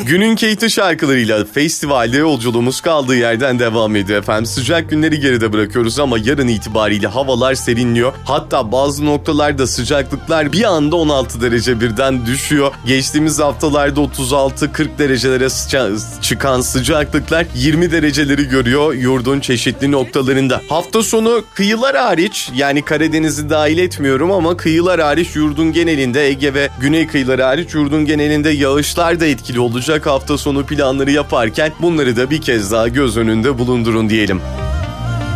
Günün keyifli şarkılarıyla festivalde yolculuğumuz kaldığı yerden devam ediyor efendim. Sıcak günleri geride bırakıyoruz ama yarın itibariyle havalar serinliyor. Hatta bazı noktalarda sıcaklıklar bir anda 16 derece birden düşüyor. Geçtiğimiz haftalarda 36-40 derecelere çıkan sıcaklıklar 20 dereceleri görüyor yurdun çeşitli noktalarında. Hafta sonu kıyılar hariç, yani Karadeniz'i dahil etmiyorum ama kıyılar hariç yurdun genelinde, Ege ve güney kıyıları hariç yurdun genelinde yağışlar da etkili olacak. Hafta sonu planları yaparken bunları da bir kez daha göz önünde bulundurun diyelim.